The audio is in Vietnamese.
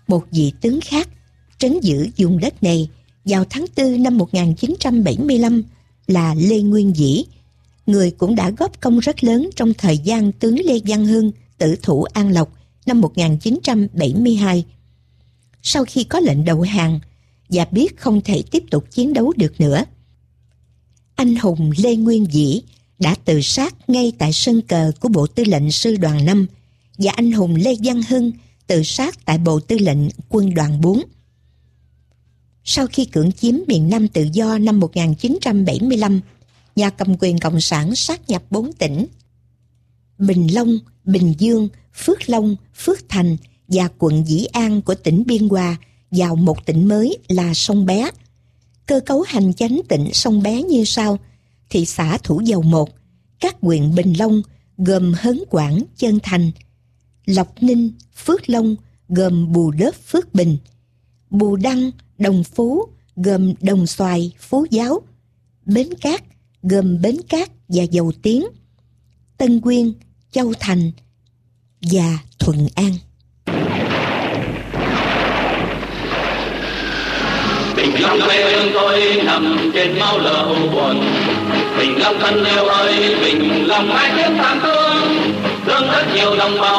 một vị tướng khác trấn giữ vùng đất này vào tháng 4 năm 1975 là Lê Nguyên Dĩ, người cũng đã góp công rất lớn trong thời gian tướng Lê Văn Hưng tử thủ An Lộc năm 1972. Sau khi có lệnh đầu hàng và biết không thể tiếp tục chiến đấu được nữa, anh hùng Lê Nguyên Dĩ đã tự sát ngay tại sân cờ của Bộ Tư lệnh Sư đoàn 5 và anh hùng Lê Văn Hưng tự sát tại Bộ Tư lệnh Quân đoàn 4. Sau khi cưỡng chiếm miền Nam tự do năm 1975, nhà cầm quyền Cộng sản sáp nhập 4 tỉnh Bình Long, Bình Dương, Phước Long, Phước Thành và quận Dĩ An của tỉnh Biên Hòa vào một tỉnh mới là Sông Bé. Cơ cấu hành chánh tỉnh Sông Bé như sau: thị xã Thủ Dầu Một, các huyện Bình Long gồm Hớn Quảng, Chân Thành, Lộc Ninh, Phước Long gồm Bù Đớp, Phước Bình, Bù Đăng, Đồng Phú gồm Đồng Xoài, Phú Giáo, Bến Cát gồm Bến Cát và Dầu Tiếng, Tân Quyên, Châu Thành và Thuận An. Bình Long quê hương tôi nằm trên máu lửa buồn, Bình Long thân yêu ơi, Bình Long mãi tiếng thảm thương rất nhiều đồng bào.